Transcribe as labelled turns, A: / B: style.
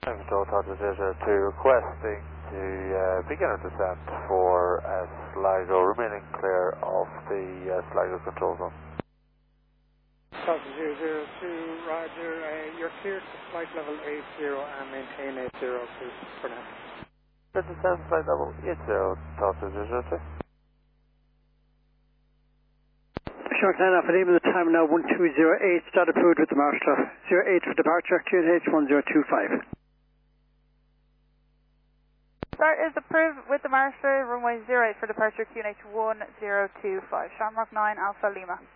A: Delta 2 requesting to begin a descent for Sligo, remaining clear of the Sligo control zone.
B: Delta 002, roger, you're cleared to flight level 80 and maintain 80 please for now.
A: The descent flight level 80, Delta 2.
C: Short 9 off at aim of the time now 1208, start approved with the master. 08 for departure, QNH 1025.
D: Start is approved with the master, runway 08 for departure, QNH 1025, Shamrock 9 Alpha Lima.